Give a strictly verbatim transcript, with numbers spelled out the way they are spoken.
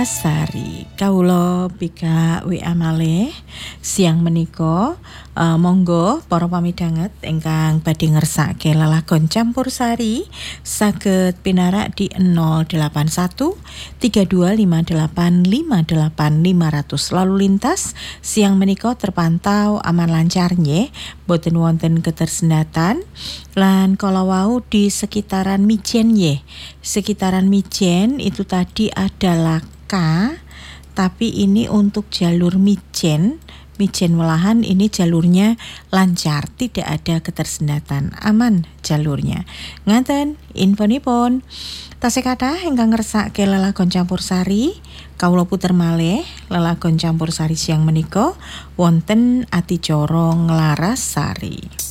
Larasari. Kawula bika W A malih siang menika, uh, monggo para pamidanget ingkang badhe ngersake lelagon campursari saged pinarak di nol delapan satu tiga dua lima delapan lima delapan lima nol nol. Lalu lintas siang menika terpantau aman lancar nggih, boten wonten ketersendatan. Lan kalau wau di sekitaran Mijen nggih. Sekitaran Mijen itu tadi ada laka, tapi ini untuk jalur Mijen, Mijen Welahan ini jalurnya lancar, tidak ada ketersendatan, aman jalurnya. Ngaten infonipun. Tasih kathah ingkang ngersake lelagon campursari, kawula puter malih lelagon campursari siang menika wonten adicara Larasari.